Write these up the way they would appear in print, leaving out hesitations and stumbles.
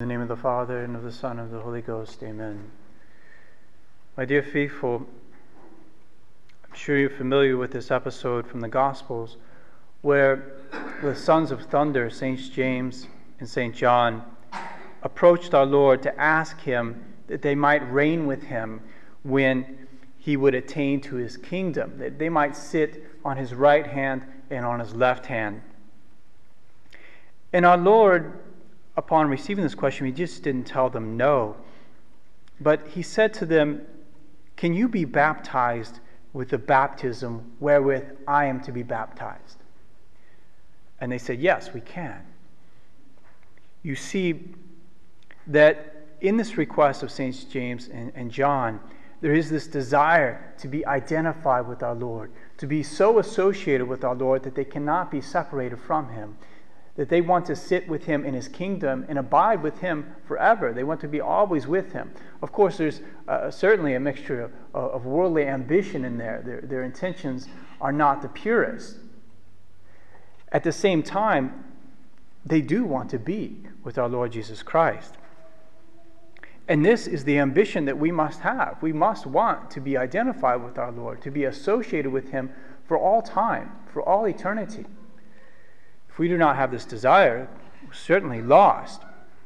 In the name of the Father, and of the Son, and of the Holy Ghost, amen. My dear faithful, I'm sure you're familiar with this episode from the Gospels where the sons of thunder, Saints James and St. John, approached our Lord to ask him that they might reign with him when he would attain to his kingdom, that they might sit on his right hand and on his left hand. And our Lord, upon receiving this question, he just didn't tell them no, but he said to them, "Can you be baptized with the baptism wherewith I am to be baptized?" And they said, "Yes, we can." You see that in this request of Saints James and John, there is this desire to be identified with our Lord, to be so associated with our Lord that they cannot be separated from him, that they want to sit with him in his kingdom and abide with him forever. They want to be always with him. Of course, there's certainly a mixture of worldly ambition in there. Their intentions are not the purest. At the same time, they do want to be with our Lord Jesus Christ. And this is the ambition that we must have. We must want to be identified with our Lord, to be associated with him for all time, for all eternity. If we do not have this desire, we're certainly lost.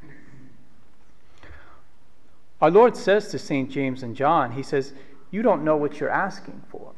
Our Lord says to St. James and John, he says, "You don't know what you're asking for."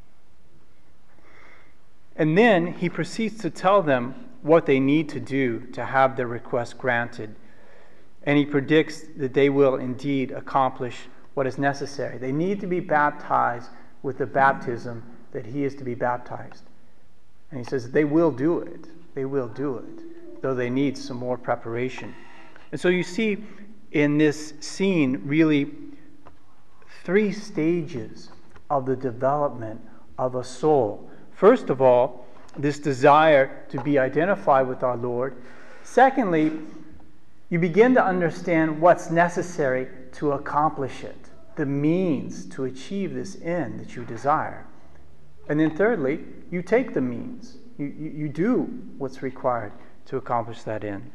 And then he proceeds to tell them what they need to do to have their request granted. And he predicts that they will indeed accomplish what is necessary. They need to be baptized with the baptism that he is to be baptized. And he says they will do it. They will do it, though they need some more preparation. And so you see in this scene really three stages of the development of a soul. First of all, this desire to be identified with our Lord. Secondly, you begin to understand what's necessary to accomplish it, the means to achieve this end that you desire. And then thirdly, you take the means. You do what's required to accomplish that end.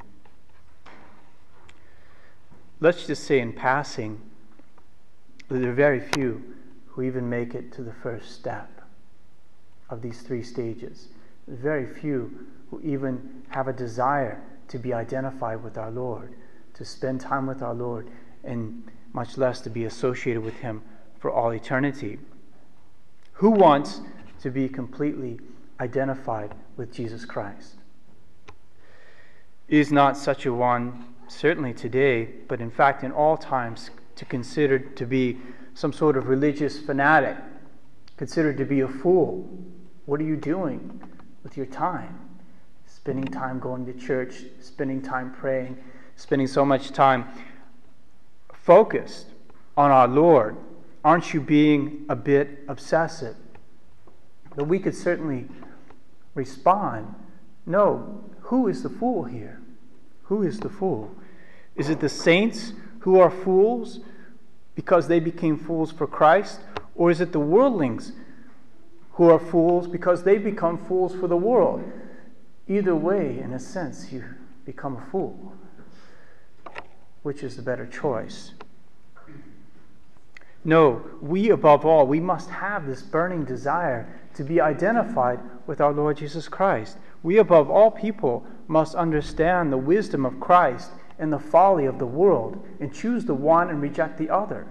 Let's just say in passing that there are very few who even make it to the first step of these three stages. There are very few who even have a desire to be identified with our Lord, to spend time with our Lord, and much less to be associated with him for all eternity. Who wants to be completely identified with Jesus Christ? Is not such a one, certainly today, but in fact in all times, considered to be some sort of religious fanatic, considered to be a fool? What are you doing with your time? Spending time going to church, spending time praying, spending so much time focused on our Lord. Aren't you being a bit obsessive? But we could certainly respond, no, who is the fool here? Who is the fool? Is it the saints who are fools because they became fools for Christ? Or is it the worldlings who are fools because they become fools for the world? Either way, in a sense, you become a fool. Which is the better choice? No, we above all, we must have this burning desire to be identified with our Lord Jesus Christ. We above all people must understand the wisdom of Christ and the folly of the world and choose the one and reject the other.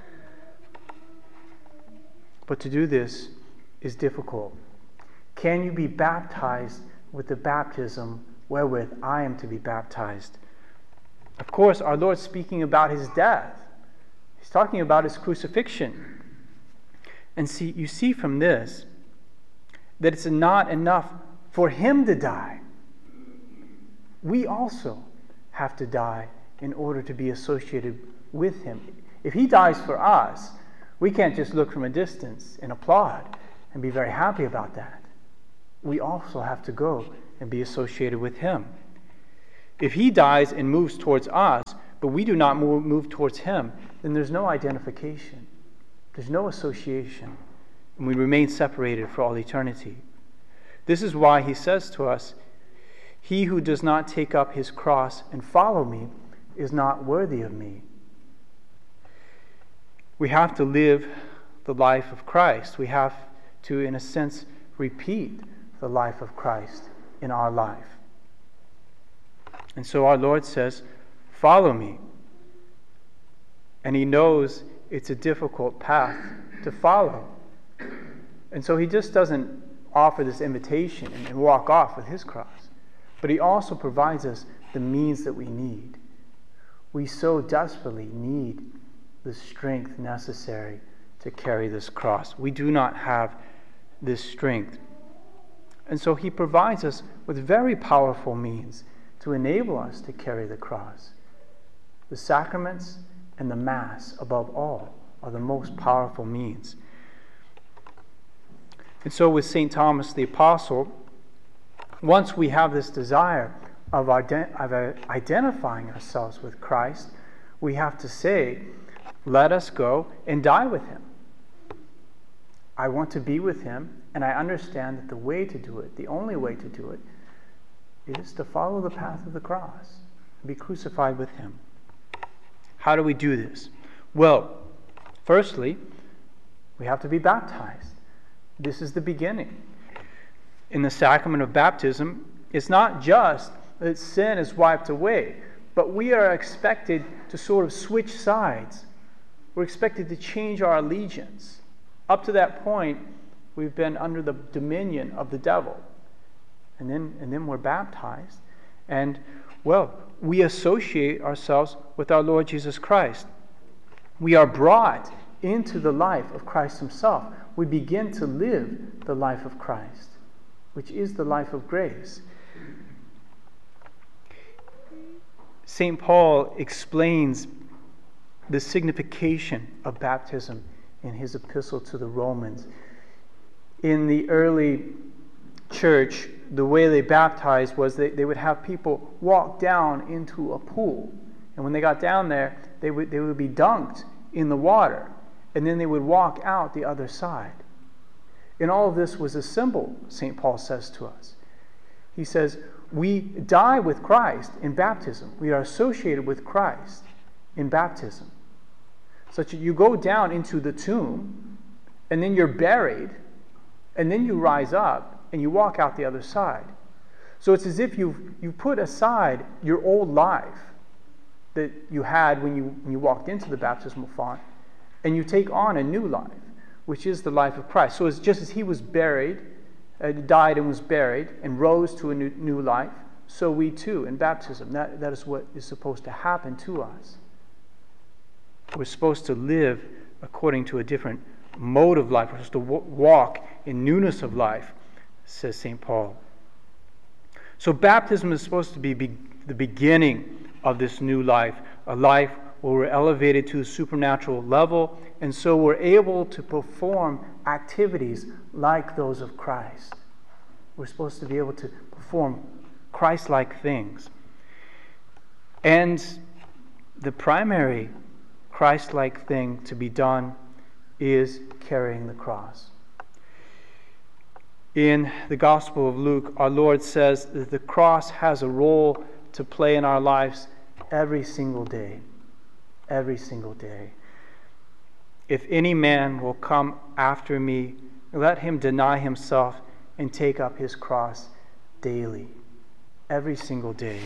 But to do this is difficult. Can you be baptized with the baptism wherewith I am to be baptized? Of course, our Lord's speaking about his death. He's talking about his crucifixion. And you see from this that it's not enough for him to die. We also have to die in order to be associated with him. If he dies for us, we can't just look from a distance and applaud and be very happy about that. We also have to go and be associated with him. If he dies and moves towards us, but we do not move towards him, then there's no identification. There's no association. And we remain separated for all eternity. This is why he says to us, "He who does not take up his cross and follow me is not worthy of me. We have to live the life of Christ. We have to, in a sense, repeat the life of Christ in our life. And so our Lord says, follow me. And he knows it's a difficult path to follow. And so he just doesn't offer this invitation and walk off with his cross. But he also provides us the means that we need. We so desperately need the strength necessary to carry this cross. We do not have this strength. And so he provides us with very powerful means to enable us to carry the cross. The sacraments and the Mass, above all, are the most powerful means. And so with St. Thomas the Apostle, once we have this desire of identifying ourselves with Christ, we have to say, let us go and die with him. I want to be with him, and I understand that the way to do it, the only way to do it, is to follow the path of the cross and be crucified with him. How do we do this? Well, firstly, we have to be baptized. This is the beginning. In the sacrament of baptism, it's not just that sin is wiped away, but we are expected to sort of switch sides. We're expected to change our allegiance. Up to that point, we've been under the dominion of the devil. And then we're baptized. And, well, we associate ourselves with our Lord Jesus Christ. We are brought into the life of Christ himself. We begin to live the life of Christ, which is the life of grace. St. Paul explains the signification of baptism in his epistle to the Romans. In the early church, the way they baptized was they would have people walk down into a pool. And when they got down there, they would be dunked in the water. And then they would walk out the other side. And all of this was a symbol, St. Paul says to us. He says, we die with Christ in baptism. We are associated with Christ in baptism. Such that you go down into the tomb, and then you're buried, and then you rise up, and you walk out the other side. So it's as if you put aside your old life that you had when you walked into the baptismal font, and you take on a new life, which is the life of Christ. So it's just as he was buried, died and was buried, and rose to a new life, so we too, in baptism, that is what is supposed to happen to us. We're supposed to live according to a different mode of life. We're supposed to walk in newness of life, says St. Paul. So baptism is supposed to be the beginning of this new life, a life where we're elevated to a supernatural level, and so we're able to perform activities like those of Christ. We're supposed to be able to perform Christ-like things. And the primary Christ-like thing to be done is carrying the cross. In the Gospel of Luke, our Lord says that the cross has a role to play in our lives every single day. Every single day. If any man will come after me, let him deny himself and take up his cross daily. Every single day.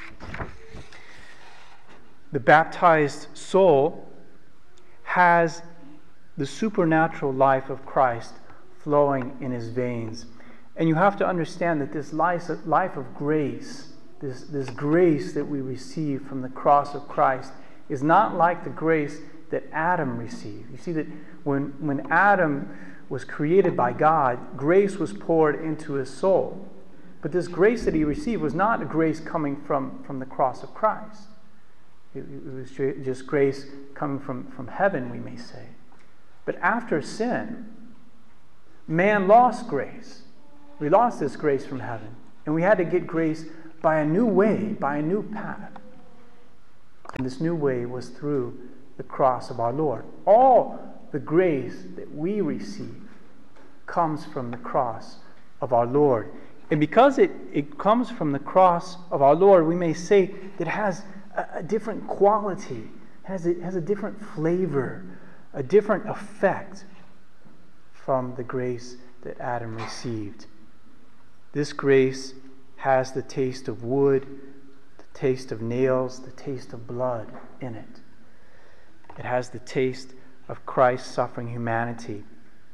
The baptized soul has the supernatural life of Christ flowing in his veins. And you have to understand that this life of grace, this grace that we receive from the cross of Christ, is not like the grace that Adam received. You see that when Adam was created by God, grace was poured into his soul. But this grace that he received was not a grace coming from the cross of Christ. It was just grace coming from heaven, we may say. But after sin, man lost grace. We lost this grace from heaven. And we had to get grace by a new way, by a new path. And this new way was through the cross of our Lord. All the grace that we receive comes from the cross of our Lord. And because it comes from the cross of our Lord, we may say that it has a different quality, has a different flavor, a different effect from the grace that Adam received. This grace has the taste of wood, the taste of nails, the taste of blood in it. It has the taste of Christ's suffering humanity.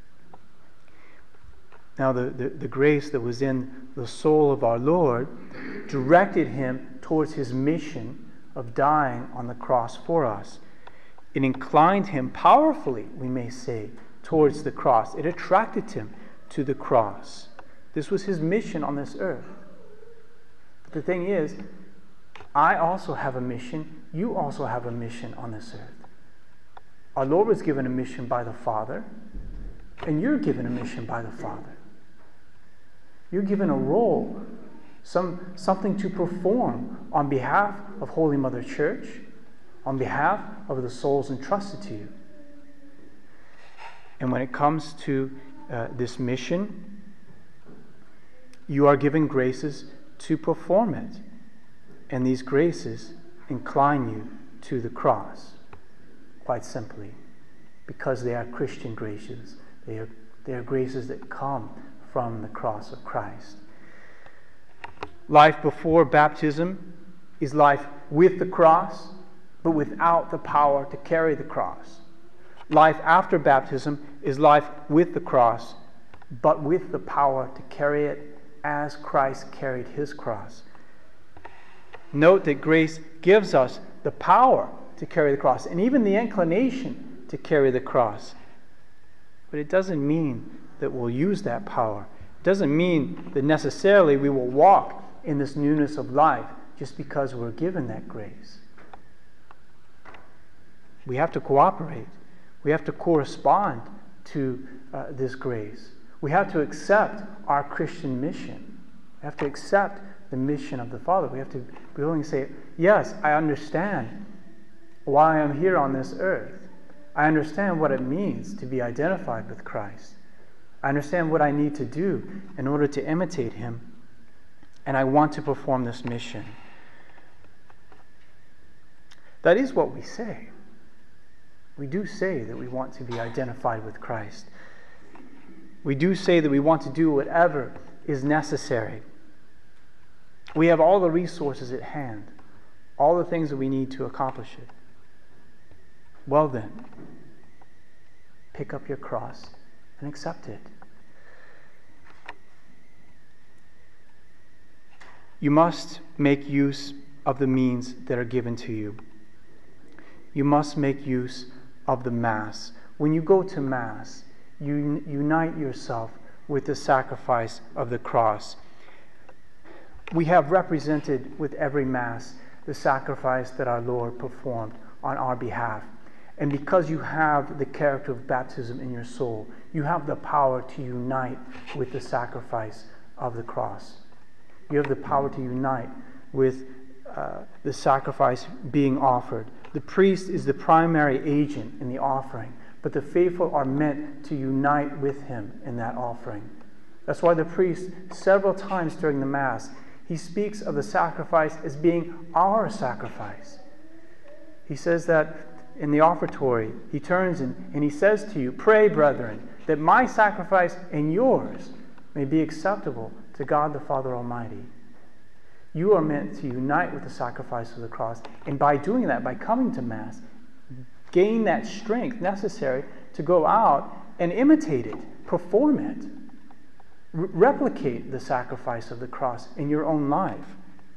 Now, the grace that was in the soul of our Lord directed him towards his mission of dying on the cross for us. It inclined him powerfully, we may say, towards the cross. It attracted him to the cross. This was his mission on this earth. But the thing is, I also have a mission. You also have a mission on this earth. Our Lord was given a mission by the Father, and you're given a mission by the Father. You're given a role, something to perform on behalf of Holy Mother Church, on behalf of the souls entrusted to you. And when it comes to this mission, you are given graces to perform it. And these graces incline you to the cross, quite simply, because they are Christian graces. They are graces that come from the cross of Christ. Life before baptism is life with the cross, but without the power to carry the cross. Life after baptism is life with the cross, but with the power to carry it as Christ carried his cross. Note that grace gives us the power to carry the cross, and even the inclination to carry the cross. But it doesn't mean that we'll use that power. It doesn't mean that necessarily we will walk in this newness of life just because we're given that grace. We have to cooperate. We have to correspond to this grace. We have to accept our Christian mission. We have to accept the mission of the Father. We have to be willing to say, yes, I understand why I'm here on this earth. I understand what it means to be identified with Christ. I understand what I need to do in order to imitate him, and I want to perform this mission. That is what we say. We do say that we want to be identified with Christ. We do say that we want to do whatever is necessary. We have all the resources at hand, all the things that we need to accomplish it. Well then, pick up your cross and accept it. You must make use of the means that are given to you. You must make use of the Mass. When you go to Mass, you unite yourself with the sacrifice of the cross. We have represented with every Mass the sacrifice that our Lord performed on our behalf. And because you have the character of baptism in your soul, you have the power to unite with the sacrifice of the cross. You have the power to unite with the sacrifice being offered. The priest is the primary agent in the offering, but the faithful are meant to unite with him in that offering. That's why the priest, several times during the Mass, he speaks of the sacrifice as being our sacrifice. He says that in the offertory. He turns and he says to you, "Pray, brethren, that my sacrifice and yours may be acceptable to God the Father Almighty." You are meant to unite with the sacrifice of the cross, and by doing that, by coming to Mass, gain that strength necessary to go out and imitate it, perform it, replicate the sacrifice of the cross in your own life.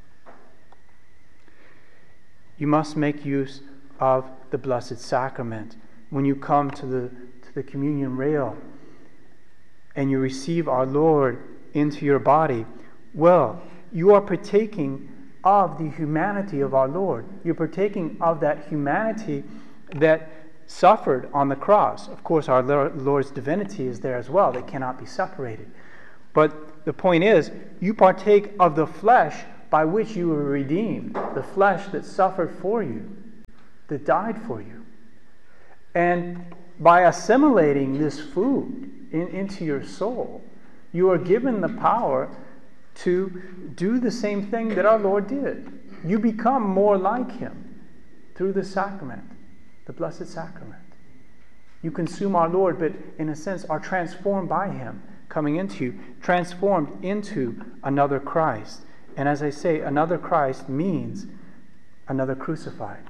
You must make use of the Blessed Sacrament. When you come to the communion rail and you receive our Lord into your body, well, you are partaking of the humanity of our Lord. You're partaking of that humanity that suffered on the cross. Of course, our Lord's divinity is there as well. They cannot be separated. But the point is, you partake of the flesh by which you were redeemed, the flesh that suffered for you, that died for you. And by assimilating this food into your soul, you are given the power to do the same thing that our Lord did. You become more like him. through the sacrament, the Blessed Sacrament. You consume our Lord, but in a sense are transformed by Him coming into you, transformed into another Christ. And as I say, another Christ means another crucified.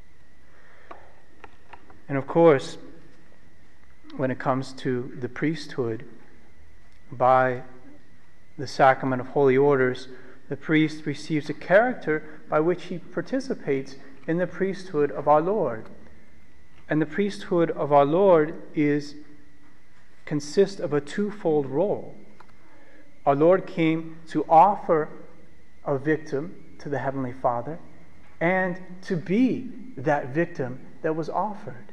And of course, when it comes to the priesthood, by the sacrament of holy orders, the priest receives a character by which he participates in the priesthood of our Lord. And the priesthood of our Lord consists of a twofold role. Our Lord came to offer a victim to the Heavenly Father and to be that victim that was offered.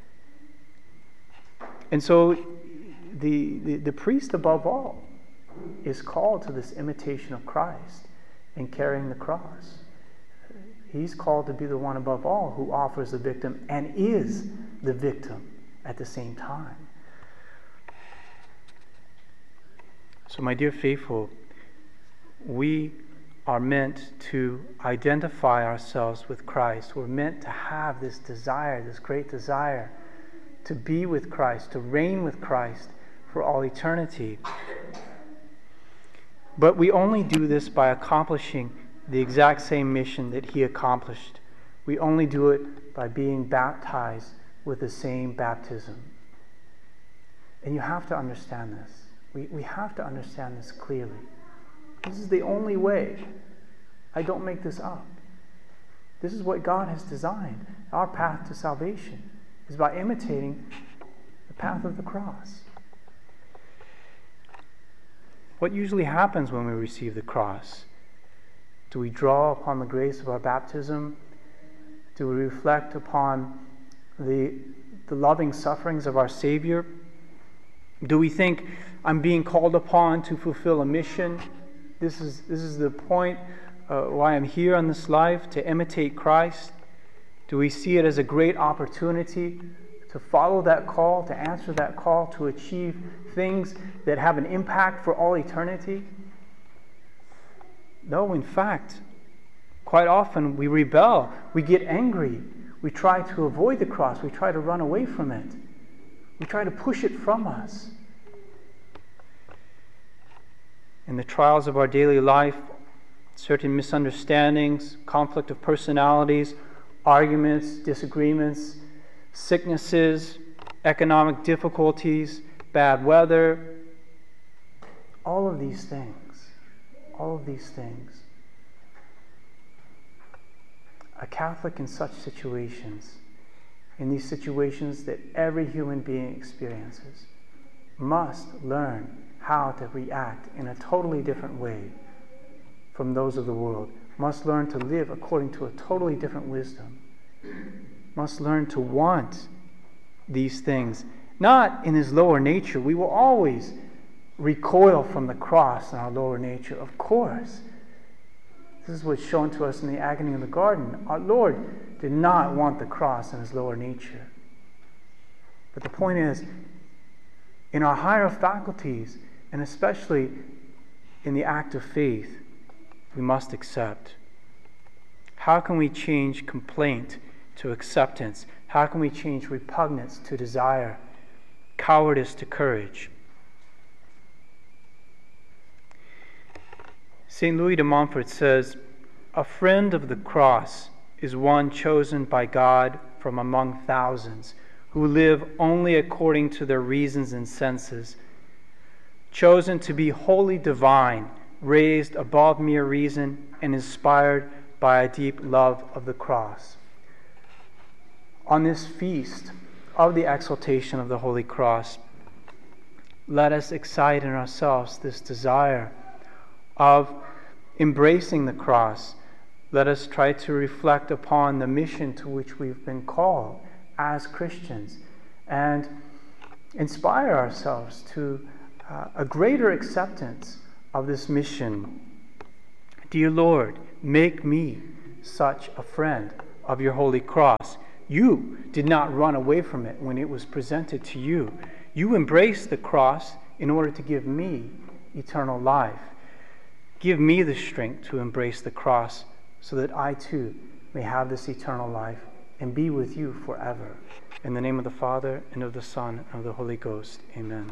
And so the priest above all is called to this imitation of Christ in carrying the cross. He's called to be the one above all who offers the victim and is the victim at the same time. So my dear faithful, we are meant to identify ourselves with Christ. We're meant to have this desire, this great desire, to be with Christ, to reign with Christ for all eternity. But we only do this by accomplishing the exact same mission that He accomplished. We only do it by being baptized with the same baptism. And you have to understand this. We have to understand this clearly. This is the only way. I don't make this up. This is what God has designed. Our path to salvation is by imitating the path of the cross. What usually happens when we receive the cross? Do we draw upon the grace of our baptism? Do we reflect upon the loving sufferings of our Savior? Do we think, I'm being called upon to fulfill a mission? This is the point why I'm here on this life, to imitate Christ? Do we see it as a great opportunity to follow that call, to answer that call, to achieve things that have an impact for all eternity? No, in fact, quite often we rebel, we get angry, we try to avoid the cross, we try to run away from it, we try to push it from us. In the trials of our daily life, certain misunderstandings, conflict of personalities, arguments, disagreements, sicknesses, economic difficulties, bad weather, all of these things, a Catholic in such situations, in these situations that every human being experiences, must learn how to react in a totally different way from those of the world, must learn to live according to a totally different wisdom, must learn to want these things, not in his lower nature. We will always recoil from the cross in our lower nature, of course. This is what's shown to us in the agony in the garden. Our Lord did not want the cross in his lower nature. But the point is, in our higher faculties, and especially in the act of faith, we must accept. How can we change complaint to acceptance? How can we change repugnance to desire, cowardice to courage? St. Louis de Montfort says, "A friend of the cross is one chosen by God from among thousands who live only according to their reasons and senses, chosen to be wholly divine, raised above mere reason, and inspired by a deep love of the cross." On this feast of the exaltation of the Holy Cross, let us excite in ourselves this desire of embracing the cross. Let us try to reflect upon the mission to which we've been called as Christians and inspire ourselves to a greater acceptance of this mission. Dear Lord, make me such a friend of your holy cross. You did not run away from it when it was presented to you. You embraced the cross in order to give me eternal life. Give me the strength to embrace the cross so that I too may have this eternal life and be with you forever. In the name of the Father, and of the Son, and of the Holy Ghost. Amen.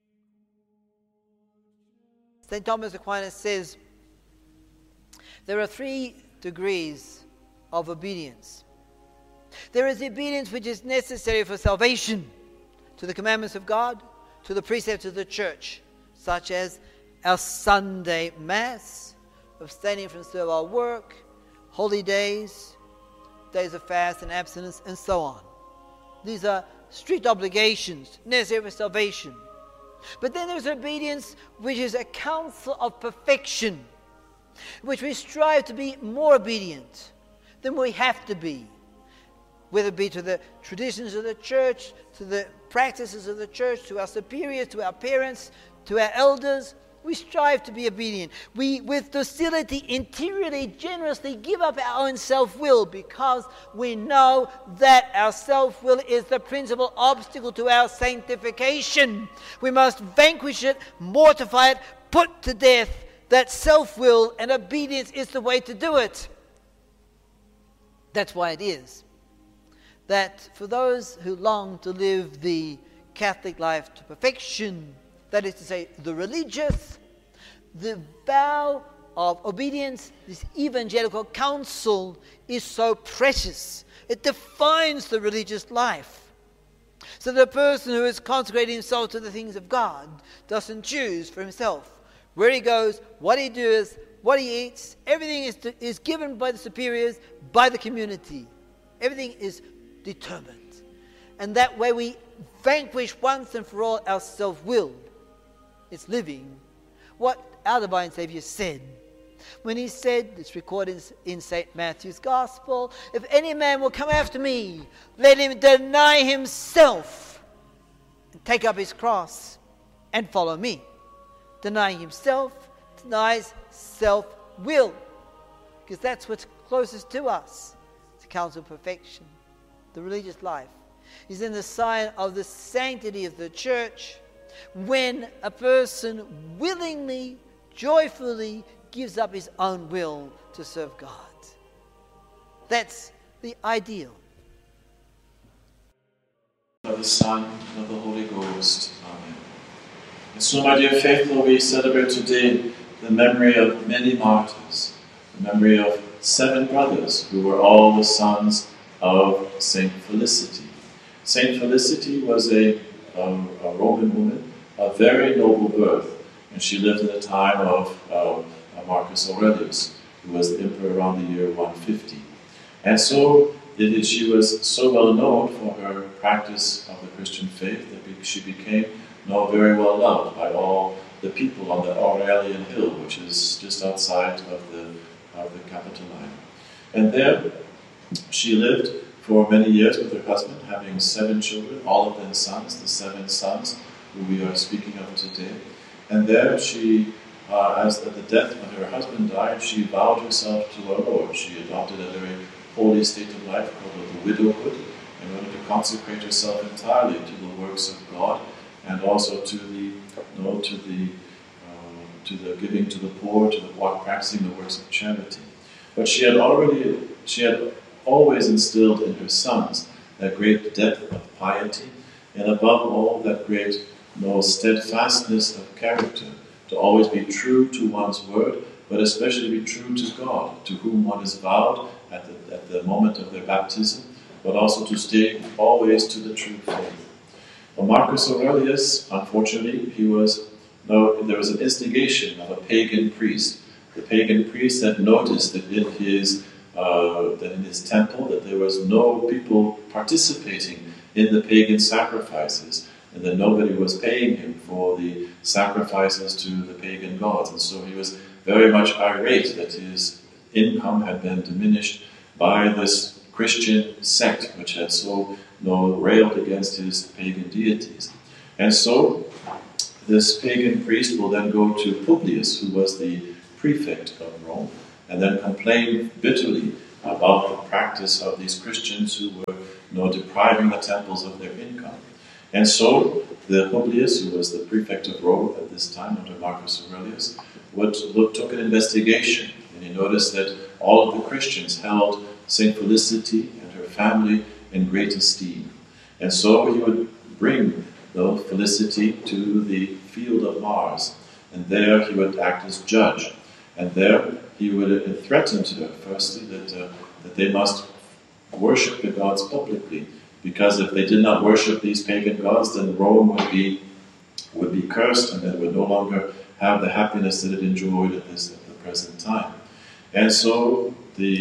St. Thomas Aquinas says, there are 3 degrees of obedience. There is the obedience which is necessary for salvation, to the commandments of God, to the precepts of the church, such as our Sunday Mass, abstaining from servile work, holy days, days of fast and abstinence, and so on. These are strict obligations necessary for salvation. But then there's obedience which is a counsel of perfection, which we strive to be more obedient than we have to be, whether it be to the traditions of the church, to the practices of the church, to our superiors, to our parents, to our elders. We strive to be obedient. We, with docility, interiorly, generously give up our own self-will, because we know that our self-will is the principal obstacle to our sanctification. We must vanquish it, mortify it, put to death that self-will, and obedience is the way to do it. That's why it is that for those who long to live the Catholic life to perfection, that is to say, the religious, the vow of obedience, this evangelical counsel, is so precious. It defines the religious life. So the person who is consecrating himself to the things of God doesn't choose for himself where he goes, what he does, what he eats. Everything is given by the superiors, by the community. Everything is determined. And that way we vanquish once and for all our self-will. It's living what our divine Savior said. When he said, it's recorded in St. Matthew's Gospel, if any man will come after me, let him deny himself and take up his cross and follow me. Denying himself denies self-will, because that's what's closest to us. It's a counsel of perfection. The religious life is in the sign of the sanctity of the church, when a person willingly, joyfully gives up his own will to serve God. That's the ideal. Of the Son, and of the Holy Ghost. Amen. And so, my dear faithful, we celebrate today the memory of many martyrs, the memory of 7 brothers who were all the sons of Saint Felicity. Saint Felicity was a Roman woman of very noble birth, and she lived in the time of Marcus Aurelius, who was the emperor around the year 150. And so she was so well known for her practice of the Christian faith that she became very well loved by all the people on the Aurelian Hill, which is just outside of the Capitoline. And there she lived for many years with her husband, having 7 children, all of them sons, the 7 sons who we are speaking of today. And there she, as at the death when her husband died, she vowed herself to our Lord. She adopted a very holy state of life called the widowhood, in order to consecrate herself entirely to the works of God, and also to the giving to the poor, to the practicing the works of charity. But she had always instilled in her sons that great depth of piety, and above all that great steadfastness of character, to always be true to one's word, but especially be true to God, to whom one is vowed at the moment of their baptism, but also to stay always to the true faith. Well, Marcus Aurelius, unfortunately, there was an instigation of a pagan priest. The pagan priest had noticed that in his temple that there was no people participating in the pagan sacrifices, and that nobody was paying him for the sacrifices to the pagan gods. And so he was very much irate that his income had been diminished by this Christian sect which had so railed against his pagan deities. And so this pagan priest will then go to Publius, who was the prefect of Rome, and then complain bitterly about the practice of these Christians who were depriving the temples of their income. And so the Publius, who was the prefect of Rome at this time under Marcus Aurelius, took an investigation, and he noticed that all of the Christians held Saint Felicity and her family in great esteem. And so he would bring the Felicity to the field of Mars, and there he would act as judge. And there he would threaten to her, firstly, that they must worship the gods publicly, because if they did not worship these pagan gods, then Rome would be cursed, and it would no longer have the happiness that it enjoyed at the present time. And so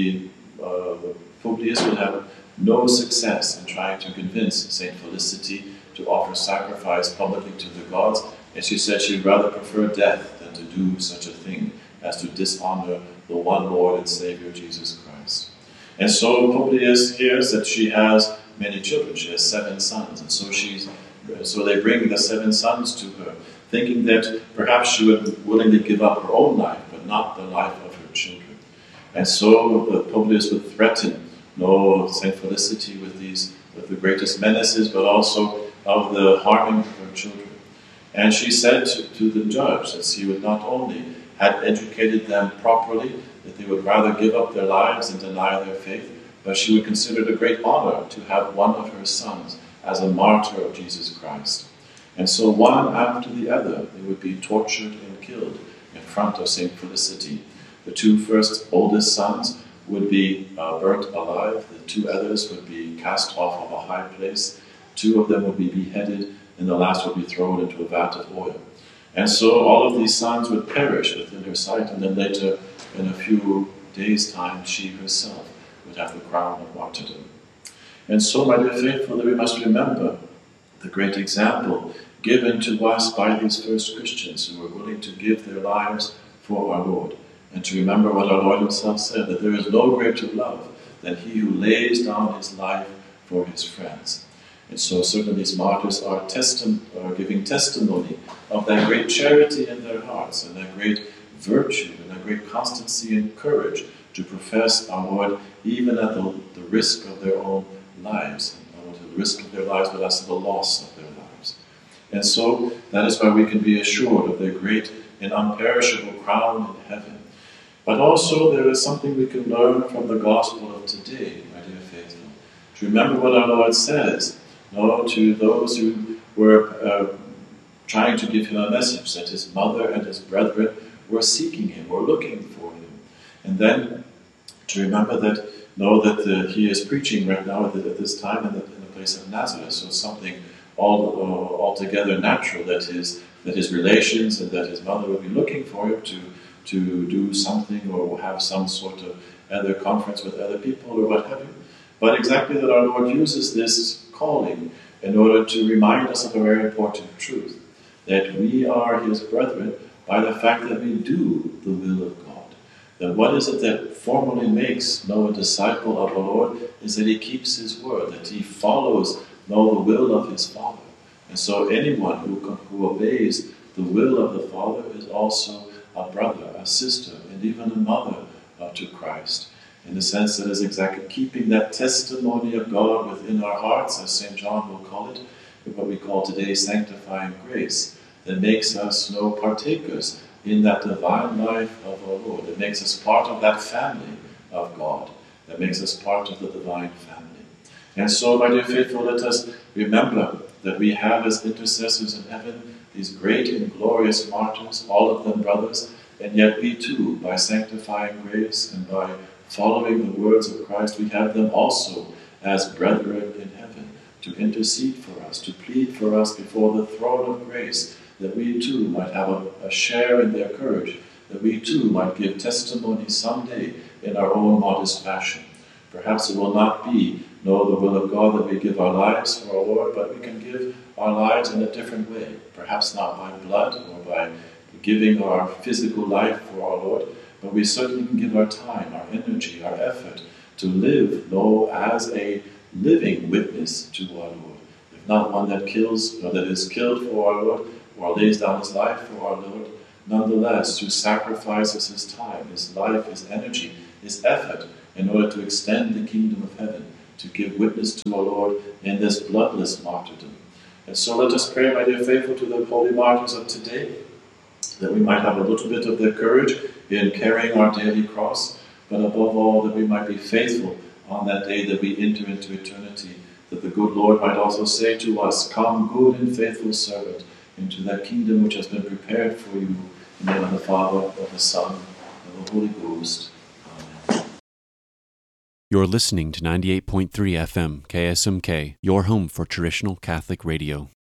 Publius would have no success in trying to convince Saint Felicity to offer sacrifice publicly to the gods, and she said she'd rather prefer death than to do such a thing as to dishonor the one Lord and Savior, Jesus Christ. And so Publius hears that she has many children. She has 7 sons, and so they bring the 7 sons to her, thinking that perhaps she would willingly give up her own life, but not the life of her children. And so Publius would threaten Saint Felicity with the greatest menaces, but also of the harming of her children. And she said to the judge that she would not only had educated them properly, that they would rather give up their lives and deny their faith, but she would consider it a great honor to have one of her sons as a martyr of Jesus Christ. And so one after the other, they would be tortured and killed in front of Saint Felicity. The 2 first oldest sons would be burnt alive. The 2 others would be cast off of a high place. 2 of them would be beheaded, and the last would be thrown into a vat of oil. And so all of these sons would perish within her sight, and then later, in a few days' time, she herself would have the crown of martyrdom. And so, my dear faithful, that we must remember the great example given to us by these first Christians who were willing to give their lives for our Lord. And to remember what our Lord himself said, that there is no greater love than he who lays down his life for his friends. And so certainly these martyrs are giving testimony of that great charity in their hearts, and that great virtue, and that great constancy and courage to profess our Lord, even at the risk of their own lives, not at the risk of their lives, but as to the loss of their lives. And so that is why we can be assured of their great and unperishable crown in heaven. But also there is something we can learn from the gospel of today, my dear faithful. To remember what our Lord says, to those who were trying to give him a message, that his mother and his brethren were seeking him, were looking for him. And then to remember that, he is preaching right now at this time in the place of Nazareth. So it's something altogether natural that his relations and that his mother would be looking for him to do something or have some sort of other conference with other people or what have you. But exactly that our Lord uses this calling in order to remind us of a very important truth, that we are his brethren by the fact that we do the will of God. That what is it that formally makes a disciple of the Lord is that he keeps his word, that he follows the will of his Father. And so anyone who obeys the will of the Father is also a brother, a sister, and even a mother to Christ. In the sense that is exactly keeping that testimony of God within our hearts, as St. John will call it, what we call today sanctifying grace, that makes us partakers in that divine life of our Lord, that makes us part of that family of God, that makes us part of the divine family. And so, my dear faithful, let us remember that we have as intercessors in heaven these great and glorious martyrs, all of them brothers, and yet we too, by sanctifying grace and by following the words of Christ, we have them also as brethren in heaven to intercede for us, to plead for us before the throne of grace, that we too might have a share in their courage, that we too might give testimony someday in our own modest fashion. Perhaps it will not be, the will of God that we give our lives for our Lord, but we can give our lives in a different way. Perhaps not by blood or by giving our physical life for our Lord, but we certainly can give our time, our energy, our effort to live, as a living witness to our Lord. If not one that kills, or that is killed for our Lord, or lays down his life for our Lord, nonetheless, who sacrifices his time, his life, his energy, his effort, in order to extend the kingdom of heaven, to give witness to our Lord in this bloodless martyrdom. And so let us pray, my dear faithful, to the holy martyrs of today, that we might have a little bit of their courage in carrying our daily cross, but above all, that we might be faithful on that day that we enter into eternity, that the good Lord might also say to us, "Come, good and faithful servant, into that kingdom which has been prepared for you, in the name of the Father, of the Son, and of the Holy Ghost." Amen. You're listening to 98.3 FM KSMK, your home for traditional Catholic radio.